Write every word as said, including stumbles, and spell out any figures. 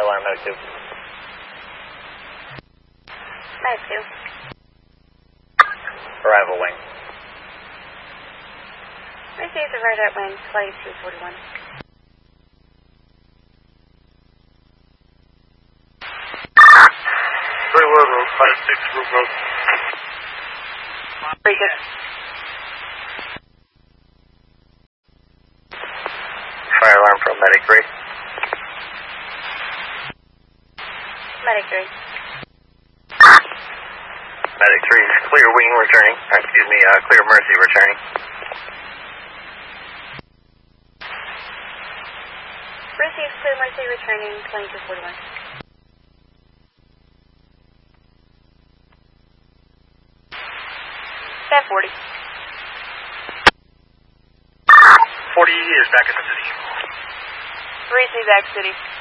Alarm Medic two. Medic two. Arrival wing. Receive the right at wing, flight two forty-one. Three Road Road, five six Road Road. Very good. Fire alarm from Medic three. Medic three. Medic three, clear wing returning. Uh, excuse me, uh, clear Mercy returning. Receive clear Mercy returning, plane two forty-one. Set forty. forty is back in the city. Receive back city.